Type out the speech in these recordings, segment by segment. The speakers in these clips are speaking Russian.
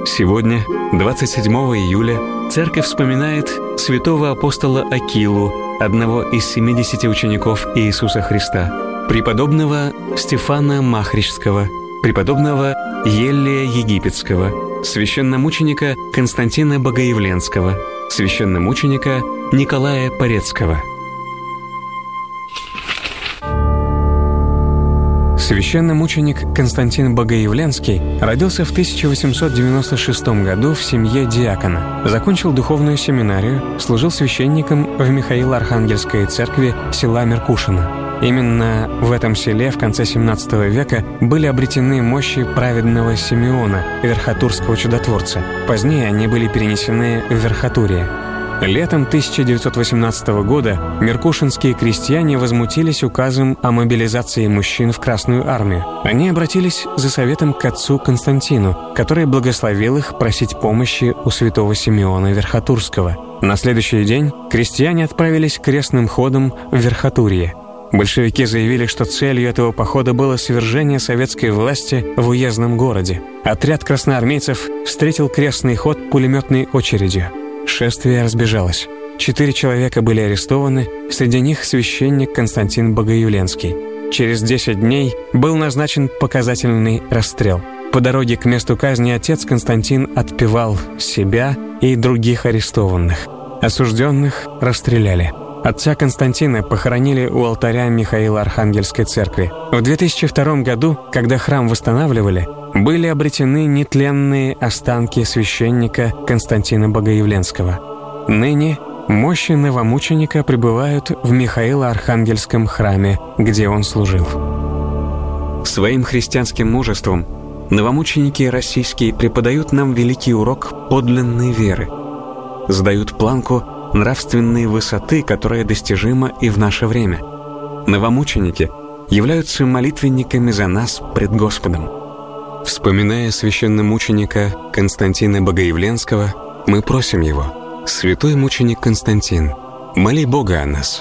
Сегодня, 27 июля, Церковь вспоминает святого апостола Акилу, одного из 70 учеников Иисуса Христа, преподобного Стефана Махричского, преподобного Еллия Египетского, священномученика Константина Богоявленского, священномученика Николая Порецкого. Священномученик Константин Богоявленский родился в 1896 году в семье диакона, закончил духовную семинарию, служил священником в Михаило-Архангельской церкви села Меркушино. Именно в этом селе в конце XVII века были обретены мощи праведного Симеона, верхотурского чудотворца. Позднее они были перенесены в Верхотурье. Летом 1918 года меркушинские крестьяне возмутились указом о мобилизации мужчин в Красную армию. Они обратились за советом к отцу Константину, который благословил их просить помощи у святого Симеона Верхотурского. На следующий день крестьяне отправились крестным ходом в Верхотурье. Большевики заявили, что целью этого похода было свержение советской власти в уездном городе. Отряд красноармейцев встретил крестный ход пулеметной очередью. Шествие разбежалось. 4 человека были арестованы, среди них священник Константин Богоявленский. Через 10 дней был назначен показательный расстрел. По дороге к месту казни отец Константин отпевал себя и других арестованных. Осужденных расстреляли. Отца Константина похоронили у алтаря Михаило-Архангельской церкви. В 2002 году, когда храм восстанавливали, были обретены нетленные останки священника Константина Богоявленского. Ныне мощи новомученика пребывают в Михаило-Архангельском храме, где он служил. Своим христианским мужеством новомученики российские преподают нам великий урок подлинной веры, задают планку нравственной высоты, которая достижима и в наше время. Новомученики являются молитвенниками за нас пред Господом. Вспоминая священномученика Константина Богоявленского, мы просим его: «Святой мученик Константин, моли Бога о нас».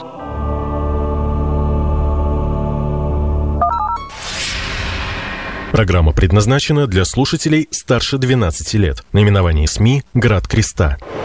Программа предназначена для слушателей старше 12 лет. Наименование СМИ «Град Креста».